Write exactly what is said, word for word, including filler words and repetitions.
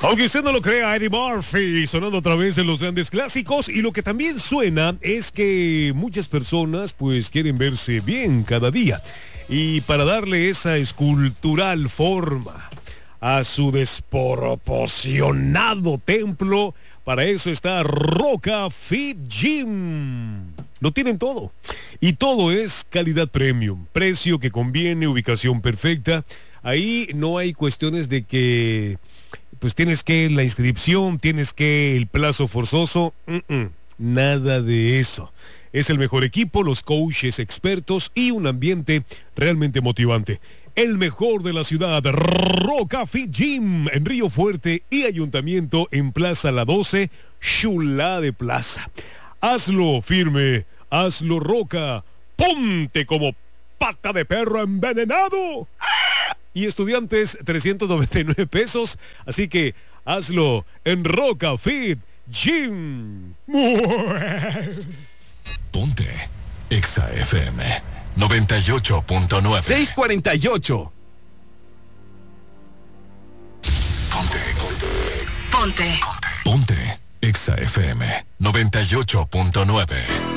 Aunque usted no lo crea, Eddie Murphy sonando a través de los grandes clásicos, y lo que también suena es que muchas personas pues quieren verse bien cada día, y para darle esa escultural forma a su desproporcionado templo, para eso está Roca Fit Gym. Lo tienen todo, y todo es calidad premium, precio que conviene, ubicación perfecta. Ahí no hay cuestiones de que pues tienes que la inscripción, tienes que el plazo forzoso, uh-uh, nada de eso. Es el mejor equipo, los coaches expertos y un ambiente realmente motivante. El mejor de la ciudad, Roca Fit Gym, en Río Fuerte y Ayuntamiento en Plaza La doce, Chulá de Plaza. Hazlo firme, hazlo Roca, ponte como pata de perro envenenado. ¡Ah! Y Estudiantes, trescientos noventa y nueve pesos, así que hazlo en Roca Fit Gym. Ponte Exa F M noventa y ocho punto nueve. seis cuarenta y ocho. Ponte, ponte. Ponte. Ponte. Ponte Exa F M noventa y ocho punto nueve.